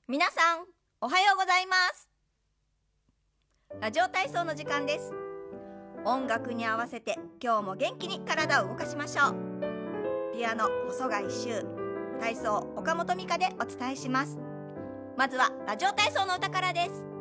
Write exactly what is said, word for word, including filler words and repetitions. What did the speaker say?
皆さんおはようございます。ラジオ体操の時間です。音楽に合わせて今日も元気に体を動かしましょう。ピアノ細貝柊、体操岡本美香でお伝えします。まずはラジオ体操の歌からです。